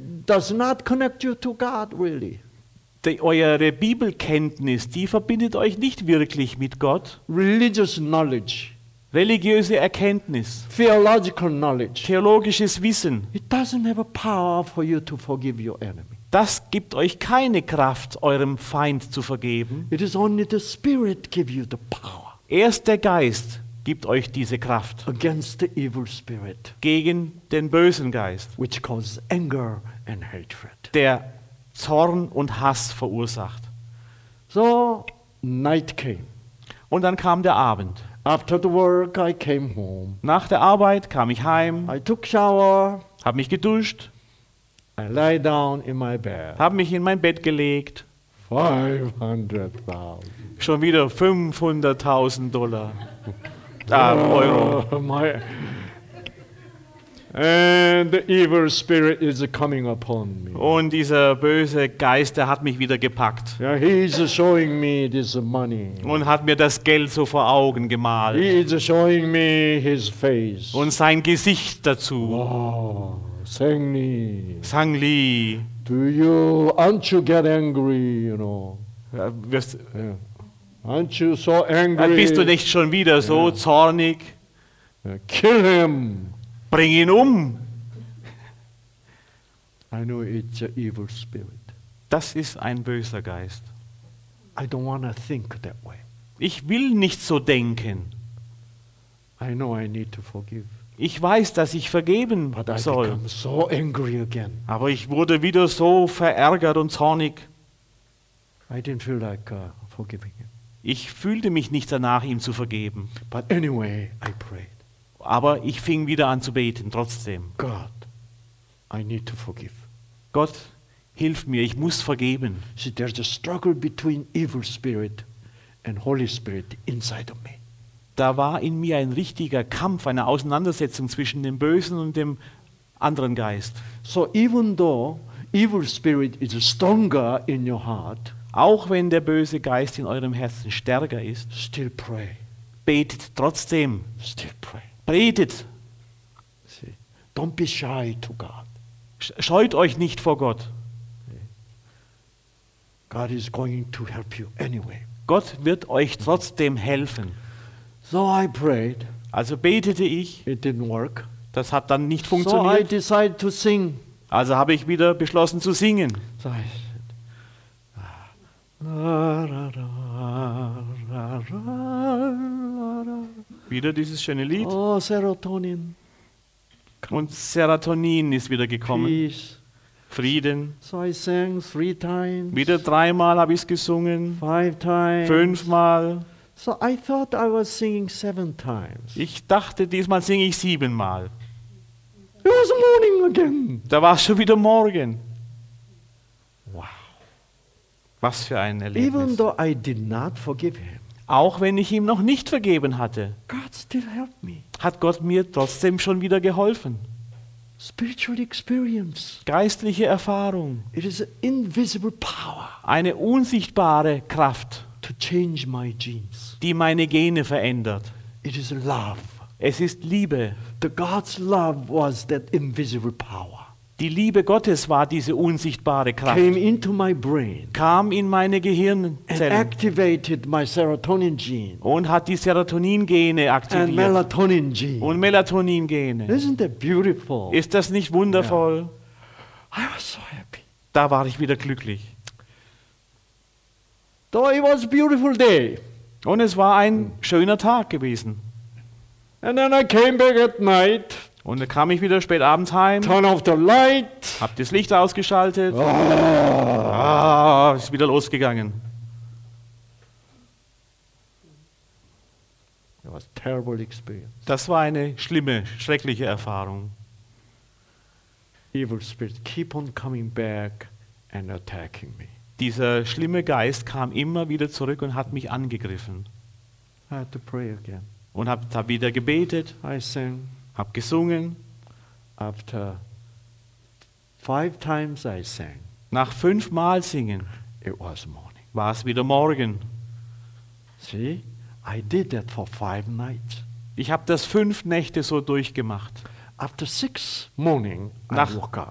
does not connect you to God really. Eure Bibelkenntnis, die verbindet euch nicht wirklich mit Gott. Religious knowledge, Religiöse Erkenntnis, theological knowledge, theologisches Wissen, it doesn't have a power for you to forgive your enemy. das gibt euch keine Kraft, eurem Feind zu vergeben. It is only the Spirit give you the power Erst der Geist gibt euch diese Kraft against the evil spirit, gegen den bösen Geist, which causes anger and hatred. der Zorn und Hass verursacht. So night came. Und dann kam der Abend. After the work, I came home. Nach der Arbeit kam ich heim, I took shower. habe mich geduscht, I lie down in my bed. habe mich in mein Bett gelegt. 500,000. Schon wieder $500.000. Euro. And the evil spirit is coming upon me. Und dieser böse Geist, der hat mich wieder gepackt Yeah, he is showing me this money. und hat mir das Geld so vor Augen gemalt He is showing me his face. und sein Gesicht dazu. Oh, Sangli, Sang Li, aren't you get angry, you know? Yeah. Aren't you so angry? bist du nicht schon wieder so zornig? Yeah, kill him. Bring ihn um. I know it's an evil spirit. Das ist ein böser Geist. I don't want to think that way. Ich will nicht so denken. I know I need to forgive. Ich weiß, dass ich vergeben But I soll. become so angry again. Aber ich wurde wieder so verärgert und zornig. I didn't feel like forgiving him. Ich fühlte mich nicht danach, ihm zu vergeben. But anyway, I prayed. Aber ich fing wieder an zu beten, trotzdem. God, I need to forgive. Gott, hilf mir, ich muss vergeben. See, there's a struggle between evil spirit and Holy Spirit inside of me. Da war in mir ein richtiger Kampf, eine Auseinandersetzung zwischen dem Bösen und dem anderen Geist. So even though evil spirit is stronger in your heart, Auch wenn der böse Geist in eurem Herzen stärker ist, still pray. betet trotzdem. Still pray. Betet. See, don't be shy to God. Scheut euch nicht vor Gott. God is going to help you anyway. Gott wird euch trotzdem helfen. So I prayed. Also betete ich, It didn't work. das hat dann nicht So I funktioniert. decided to sing. Also habe ich wieder beschlossen zu singen. So I said, la, ra, ra, ra, ra, ra. Wieder dieses schöne Lied. Oh, serotonin, Und Serotonin ist wieder gekommen. peace. Frieden. So I sang 3 times, Wieder 3-mal habe ich es gesungen. 5 times. 5-mal. So I thought I was singing 7 times. Ich dachte, diesmal singe ich 7-mal. It was morning again. Da war es schon wieder morgen. Wow. Was für ein Even Erlebnis. though I did not forgive him, Auch wenn ich ihm noch nicht vergeben hatte, God still helped me. hat Gott mir trotzdem schon wieder geholfen. Spiritual experience. Geistliche Erfahrung. It is an invisible power Eine unsichtbare Kraft, to change my genes. die meine Gene verändert. It is love. Es ist Liebe. The God's love was that invisible power. Die Liebe Gottes war diese unsichtbare Kraft. Came into my brain Kam in meine and Gehirnzellen activated my serotonin gene und hat die Serotonin-Gene and aktiviert melatonin gene. und Melatonin-Gene. Isn't that beautiful? Ist das nicht wundervoll? I was so happy. Da war ich wieder glücklich. Though it was a beautiful day. Und es war ein schöner Tag gewesen. And then I came back at night, Und dann kam ich wieder spät abends heim, turn off the light. hab das Licht ausgeschaltet, ist wieder losgegangen. It was a terrible experience. Das war eine schlimme, schreckliche Erfahrung. Evil spirit keep on coming back and attacking me. Dieser schlimme Geist kam immer wieder zurück und hat mich angegriffen. I had to pray again. Und hab wieder gebetet, I sang. hab gesungen. After 5 times I sang, Nach 5 Mal singen it was morning. war es wieder morgen. See, I did that for 5 nights. Ich habe das 5 Nächte so durchgemacht. After 6 morning, I Nach woke up.